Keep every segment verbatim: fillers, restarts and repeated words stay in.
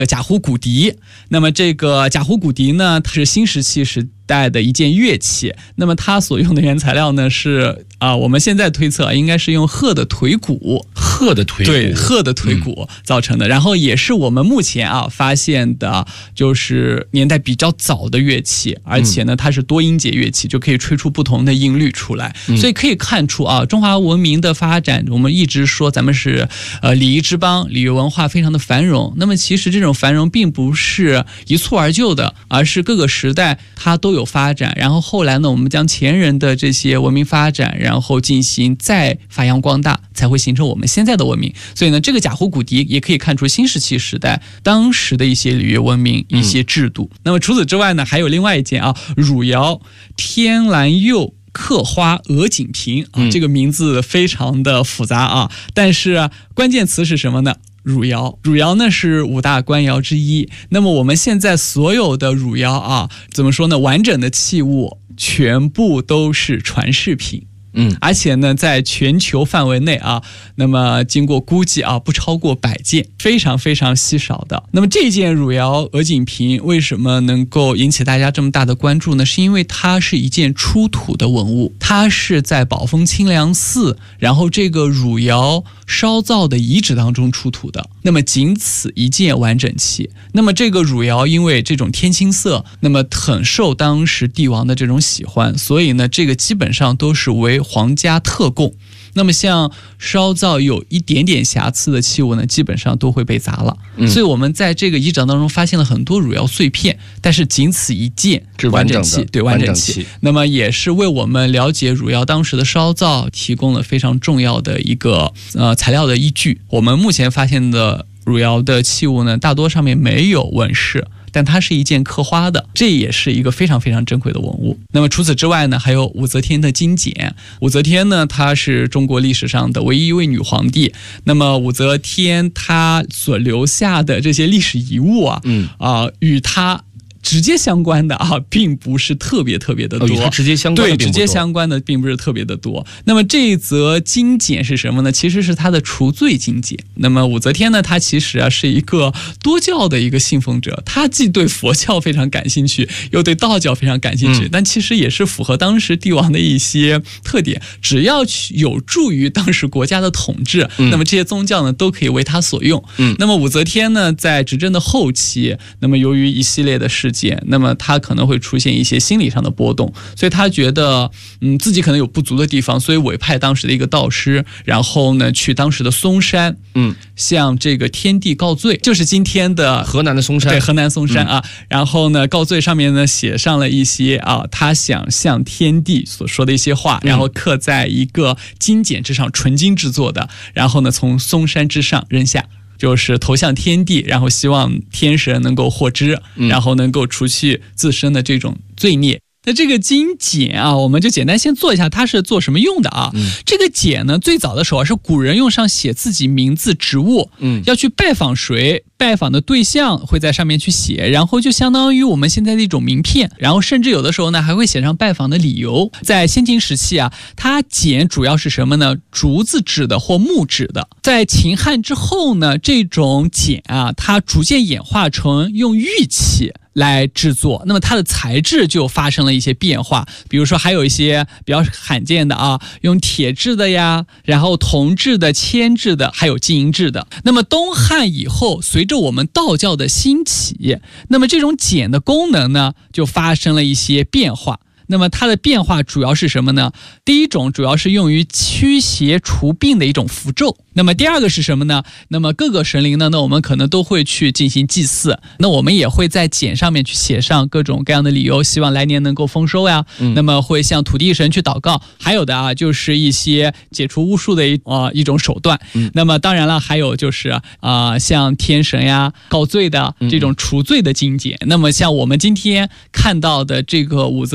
贾胡骨笛。那么这个贾胡骨笛呢，它是新石器时代的一件乐器。那么它所用的原材料呢是啊、呃，我们现在推测应该是用鹤的腿骨， 鹤的腿骨， 对，鹤的腿骨造成的。嗯、然后也是我们目前啊发现的，就是年代比较早的乐器，而且呢它是多音节乐器，就可以吹出不同的音律出来。嗯、所以可以看出啊，中华文明的发展，我们一直说咱们是呃礼仪之邦，礼乐文化非常的繁荣。那么其实这种繁荣并不是一蹴而就的，而是各个时代它都有发展，然后后来呢，我们将前人的这些文明发展，然后进行再发扬光大，才会形成我们现在的文明。所以呢，这个贾胡骨笛也可以看出新石器时代当时的一些礼乐文明、一些制度。嗯、那么除此之外呢，还有另外一件啊，汝窑天蓝釉刻花鹅颈瓶啊，这个名字非常的复杂啊，但是、啊、关键词是什么呢？汝窑，汝窑呢是五大官窑之一。那么我们现在所有的汝窑啊，怎么说呢？完整的器物全部都是传世品。嗯，而且呢，在全球范围内啊，那么经过估计啊，不超过百件，非常非常稀少的。那么这件汝窑鹅颈瓶为什么能够引起大家这么大的关注呢？是因为它是一件出土的文物，它是在宝丰清凉寺，然后这个汝窑烧造的遗址当中出土的。那么仅此一件完整器。那么这个汝窑因为这种天青色，那么很受当时帝王的这种喜欢，所以呢，这个基本上都是为皇家特供。那么像烧造有一点点瑕疵的器物呢，基本上都会被砸了。嗯、所以我们在这个遗址当中发现了很多汝窑碎片，但是仅此一件完整器，对，完整器。那么也是为我们了解汝窑当时的烧造提供了非常重要的一个呃材料的依据。我们目前发现的汝窑的器物呢，大多上面没有纹饰，但它是一件刻花的，这也是一个非常非常珍贵的文物。那么除此之外呢，还有武则天的金简。武则天呢，她是中国历史上的唯一一位女皇帝。那么武则天她所留下的这些历史遗物啊，嗯啊、呃，与她直接相关的啊，并不是特别特别的多。 哦、直接相关的对，直接相关的并不是特别的多。那么这一则金简是什么呢？其实是他的除罪金简。那么武则天呢，她其实啊是一个多教的一个信奉者，她既对佛教非常感兴趣，又对道教非常感兴趣，嗯、但其实也是符合当时帝王的一些特点。只要有助于当时国家的统治，嗯、那么这些宗教呢都可以为他所用。嗯、那么武则天呢，在执政的后期，那么由于一系列的事件，那么他可能会出现一些心理上的波动，所以他觉得嗯自己可能有不足的地方，所以委派当时的一个道师，然后呢去当时的嵩山，嗯，向这个天帝告罪，就是今天的河南的嵩山， 对，河南嵩山啊。嗯、然后呢告罪上面呢写上了一些啊他想向天帝所说的一些话，然后刻在一个金简之上，纯金制作的，然后呢从嵩山之上扔下。就是投向天地，然后希望天神能够获知，嗯、然后能够除去自身的这种罪孽。那这个金简啊，我们就简单先做一下它是做什么用的啊。嗯、这个简呢，最早的时候是古人用上写自己名字、职务，嗯，要去拜访谁，拜访的对象会在上面去写，然后就相当于我们现在的一种名片，然后甚至有的时候呢还会写上拜访的理由。在先秦时期啊，它简主要是什么呢？竹子制的或木质的。在秦汉之后呢，这种简啊，它逐渐演化成用玉器来制作，那么它的材质就发生了一些变化，比如说还有一些比较罕见的啊，用铁制的呀，然后铜制的、铅制的，还有金银制的。那么东汉以后，随着我们道教的兴起，那么这种简的功能呢，就发生了一些变化。那么它的变化主要是什么呢？第一种主要是用于驱邪除病的一种符咒。那么第二个是什么呢？那么各个神灵呢，那我们可能都会去进行祭祀，那我们也会在简上面去写上各种各样的理由，希望来年能够丰收呀。嗯、那么会向土地神去祷告，还有的啊，就是一些解除巫术的一啊、呃、一种手段。嗯、那么当然了，还有就是啊、呃，向天神呀告罪的这种除罪的金简。嗯、那么像我们今天看到的这个武则天的金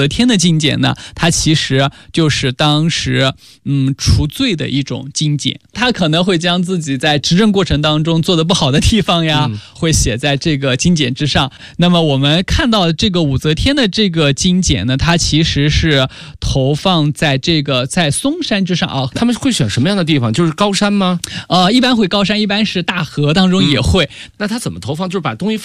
精简呢，它其实就是当时嗯除罪的一种精简。他可能会将自己在执政过程当中做的不好的地方呀，嗯、会写在这个精简之上。那么我们看到这个武则天的这个精简呢，它其实是投放在这个在嵩山之上啊。 他们会选什么样的地方？就是高山吗？ 呃，一般会高山，一般是大河当中也会。 嗯、那他怎么投放？就是把东西